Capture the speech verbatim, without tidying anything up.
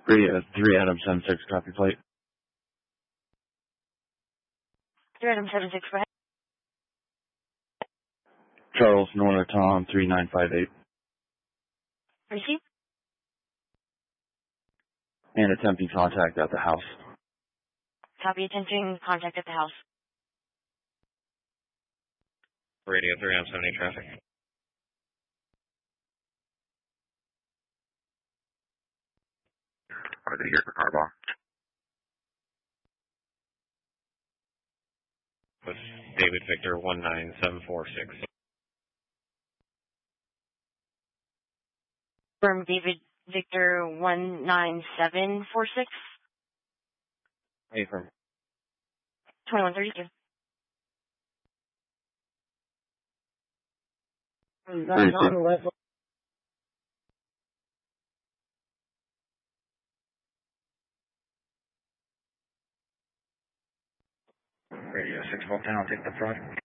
Three, uh, three Adam seven six copy plate. three Adam seven six, go ahead. Charles Norner Tom three nine five eight. Receive. And attempting contact at the house. Copy, attempting contact at the house. Radio three Adam seven eight traffic. Are they here for car bomb? With David Victor one nine seven four six. From David Victor one nine seven four six. Hey, from twenty-one thirty-two. That's not a level. Radio six Volcano, take the front.